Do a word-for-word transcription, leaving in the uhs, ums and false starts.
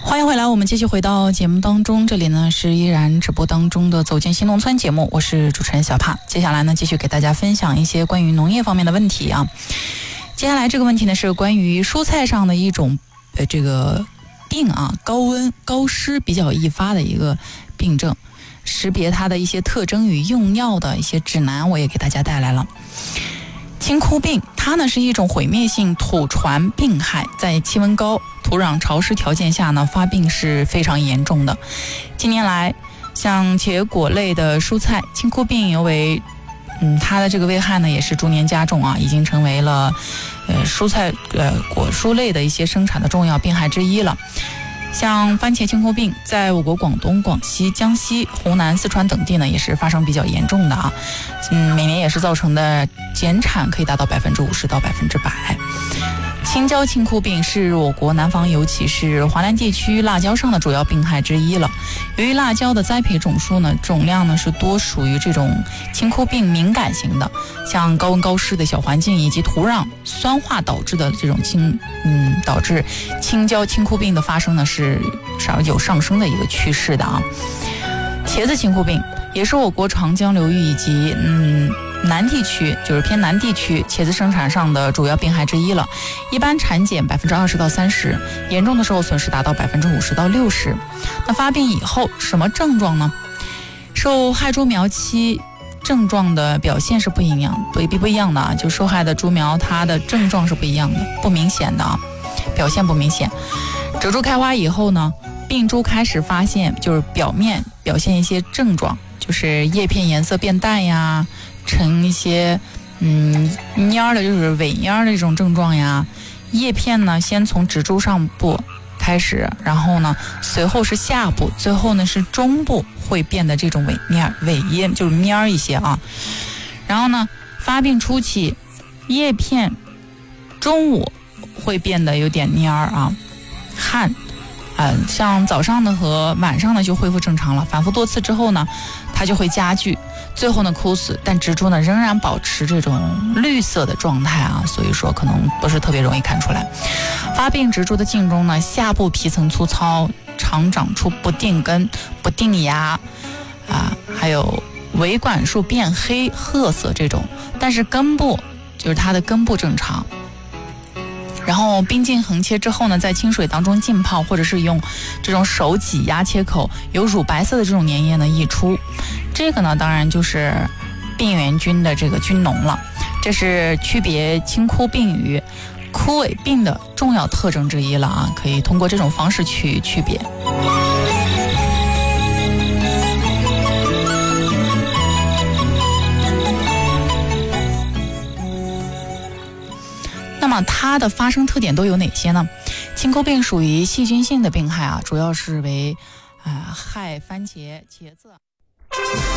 欢迎回来，我们继续回到节目当中，这里呢是依然直播当中的走进新农村节目，我是主持人小帕。接下来呢继续给大家分享一些关于农业方面的问题啊。接下来这个问题呢是关于蔬菜上的一种呃这个病啊，高温高湿比较易发的一个病症，识别它的一些特征与用药的一些指南，我也给大家带来了。青枯病它呢是一种毁灭性土传病害，在气温高、土壤潮湿条件下呢发病是非常严重的。近年来，像茄果类的蔬菜，青枯病尤为，嗯，它的这个危害呢也是逐年加重啊，已经成为了呃蔬菜呃果蔬类的一些生产的重要病害之一了。像番茄青枯病，在我国广东、广西、江西、湖南、四川等地呢，也是发生比较严重的啊。嗯，每年也是造成的减产可以达到百分之五十到百分之百。青椒青枯病是我国南方，尤其是华南地区辣椒上的主要病害之一了。由于辣椒的栽培种数呢，总量呢是多属于这种青枯病敏感型的，像高温高湿的小环境以及土壤酸化导致的这种青，嗯，导致青椒青枯病的发生呢是少有上升的一个趋势的啊。茄子青枯病也是我国长江流域以及嗯。南地区就是偏南地区茄子生产上的主要病害之一了，一般产检百分之二十到三十，严重的时候损失达到百分之五十到六十。那发病以后什么症状呢？受害株苗期症状的表现是不一样，不不一样的啊，就受害的株苗它的症状是不一样的，不明显的啊，表现不明显。褶株开花以后呢，病株开始发现，就是表面表现一些症状，就是叶片颜色变淡呀。成一些嗯蔫儿的，就是萎蔫儿的这种症状呀。叶片呢，先从植株上部开始，然后呢，随后是下部，最后呢是中部会变得这种萎蔫、萎叶，就是蔫儿一些啊。然后呢，发病初期，叶片中午会变得有点蔫儿啊，汗。嗯、呃，像早上呢和晚上呢就恢复正常了，反复多次之后呢，它就会加剧，最后呢枯死，但植株呢仍然保持这种绿色的状态啊，所以说可能不是特别容易看出来。发病植株的茎中呢，下部皮层粗糙，常长出不定根、不定芽啊，还有维管束变黑、褐色这种，但是根部就是它的根部正常。然后冰茎横切之后呢，在清水当中浸泡，或者是用这种手挤压切口，有乳白色的这种粘液呢溢出。这个呢，当然就是病原菌的这个菌脓了。这是区别青枯病与枯萎病的重要特征之一了啊，可以通过这种方式去区别。那么它的发生特点都有哪些呢？青枯病属于细菌性的病害啊，主要是为呃害番茄、茄子。